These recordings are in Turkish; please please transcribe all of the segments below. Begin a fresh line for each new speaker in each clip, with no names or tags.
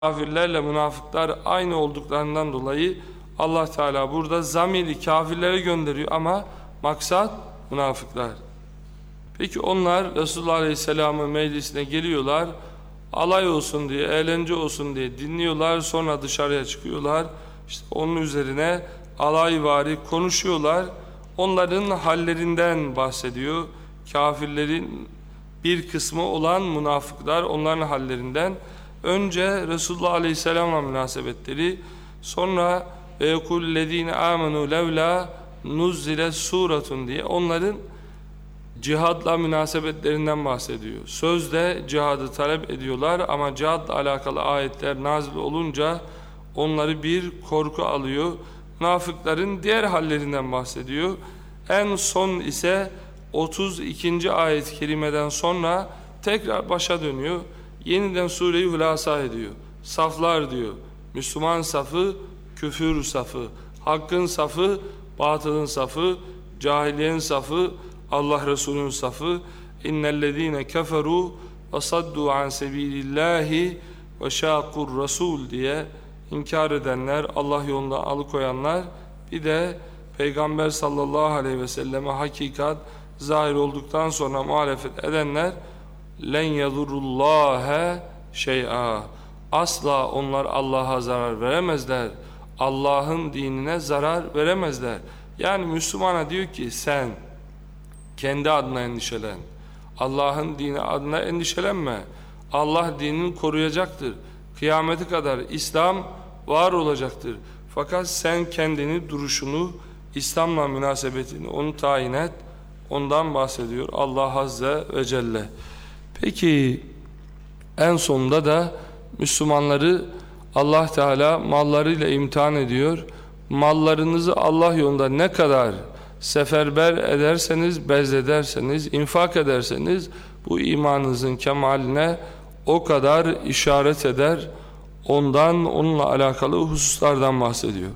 Kafirlerle münafıklar aynı olduklarından dolayı Allah Teala burada zamiri kafirlere gönderiyor ama maksat münafıklar. Peki onlar Resulullah Aleyhisselam'ın meclisine geliyorlar, alay olsun diye, eğlence olsun diye dinliyorlar, sonra dışarıya çıkıyorlar. İşte onun üzerine alayvari konuşuyorlar. Onların hallerinden bahsediyor. Kafirlerin bir kısmı olan münafıklar, onların hallerinden. Önce Resulullah Aleyhisselam'la münasebetleri, sonra ve yekullezine amenu levla nuzzile suratun diye onların cihadla münasebetlerinden bahsediyor. Sözde cihadı talep ediyorlar ama cihadla alakalı ayetler nazil olunca onları bir korku alıyor. Münafıkların diğer hallerinden bahsediyor. En son ise 32. ayet-i kerimeden sonra tekrar başa dönüyor. Yeniden sureyi hülasa ediyor. Saflar diyor. Müslüman safı, küfür safı. Hakkın safı, batılın safı. Cahiliyenin safı, Allah Resulü'nün safı. İnnellezîne keferû ve saddû an sebîlillâhi ve şâkur rasûl diye inkar edenler, Allah yolundan alıkoyanlar, bir de Peygamber sallallahu aleyhi ve selleme hakikat zahir olduktan sonra muhalefet edenler, len yedurullâhe şey'a, asla onlar Allah'a zarar veremezler, Allah'ın dinine zarar veremezler. Yani Müslümana diyor ki sen kendi adına endişelen, Allah'ın dini adına endişelenme. Allah dinini koruyacaktır. Kıyamete kadar İslam var olacaktır. Fakat sen kendini, duruşunu, İslam'la münasebetini onu tayin et. Ondan bahsediyor Allah Azze ve Celle. Peki en sonunda da Müslümanları Allah Teala mallarıyla imtihan ediyor. Mallarınızı Allah yolunda ne kadar seferber ederseniz, bezlederseniz, infak ederseniz bu imanınızın kemaline o kadar işaret eder. Onunla alakalı hususlardan bahsediyor.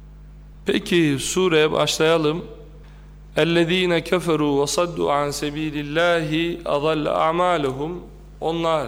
Peki sureye başlayalım. اَلَّذ۪ينَ كَفَرُوا وَصَدُّوا عَنْ سَب۪يلِ اللّٰهِ اَضَلَّ اَعْمَالُهُمْ Onlar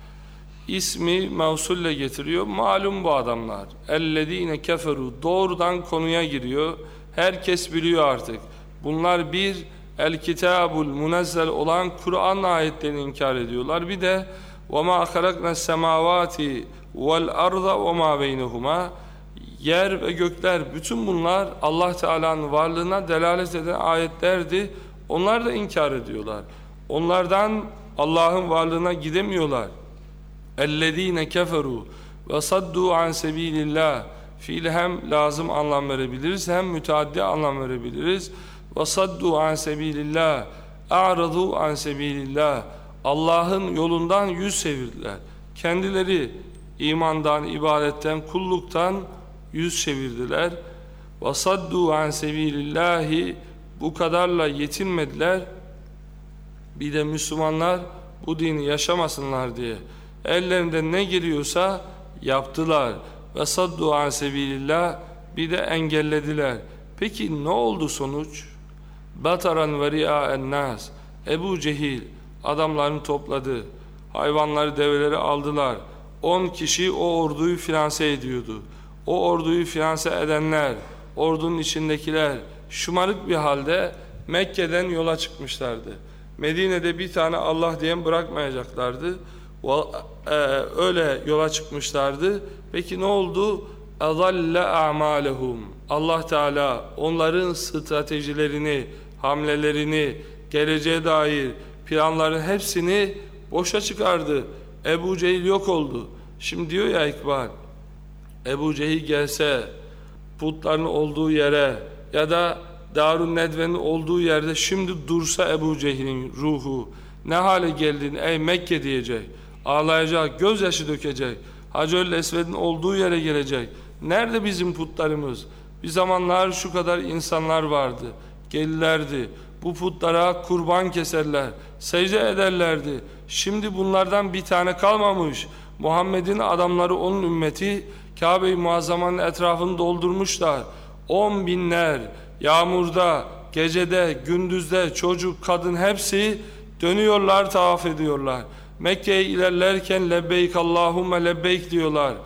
ismi mevsulle getiriyor. Malum bu adamlar. اَلَّذ۪ينَ كَفَرُوا doğrudan konuya giriyor. Herkes biliyor artık. Bunlar bir el-kitabul munezzel olan Kur'an ayetlerini inkar ediyorlar. Bir de وَمَا خَلَقْنَا السَّمَاوَاتِ وَالْاَرْضَ وَمَا بَيْنَهُمَا yer ve gökler, bütün bunlar Allah Teala'nın varlığına delalet eden ayetlerdi. Onlar da inkar ediyorlar. Onlardan Allah'ın varlığına gidemiyorlar. اَلَّذ۪ينَ كَفَرُوا وَصَدُّوا عَنْ سَب۪يلِ اللّٰهِ fiili hem lazım anlam verebiliriz hem müteaddi anlam verebiliriz. وَصَدُّوا عَنْ سَب۪يلِ اللّٰهِ اَعْرَضُوا عَنْ سَب۪يلِ اللّٰهِ Allah'ın yolundan yüz çevirdiler. Kendileri imandan, ibadetten, kulluktan yüz çevirdiler. وَصَدُّوا عَنْ سَب۪يلِ اللّٰهِ bu kadarla yetinmediler. Bir de Müslümanlar bu dini yaşamasınlar diye ellerinde ne geliyorsa yaptılar. وَصَدُّوا عَنْ سَب۪يلِ اللّٰهِ bir de engellediler. Peki ne oldu sonuç? بَطَرًا وَرِعَاءَ النَّاسِ Ebu Cehil adamlarını topladı. Hayvanları, develeri aldılar. 10 kişi o orduyu finanse ediyordu. O orduyu finanse edenler, ordunun içindekiler şımarık bir halde Mekke'den yola çıkmışlardı. Medine'de bir tane Allah diyen bırakmayacaklardı. Öyle yola çıkmışlardı. Peki ne oldu? اَظَلَّ اَعْمَالَهُمْ Allah Teala onların stratejilerini, hamlelerini, geleceğe dair planların hepsini boşa çıkardı. Ebu Cehil yok oldu. Şimdi diyor ya İkbal, Ebu Cehil gelse putların olduğu yere ya da Darun Nedve'nin olduğu yerde şimdi dursa Ebu Cehil'in ruhu ne hale geldin ey Mekke diyecek. Ağlayacak, gözyaşı dökecek. Hacer-ül Esved'in olduğu yere gelecek. Nerede bizim putlarımız? Bir zamanlar şu kadar insanlar vardı. Gelirlerdi. Bu putlara kurban keserler. Secde ederlerdi. Şimdi bunlardan bir tane kalmamış. Muhammed'in adamları, onun ümmeti Kabe-i Muazzama'nın etrafını doldurmuşlar. 10 binler yağmurda, gecede, gündüzde, çocuk, kadın hepsi dönüyorlar, tavaf ediyorlar. Mekke'ye ilerlerken lebbeyk Allahümme lebbeyk diyorlar.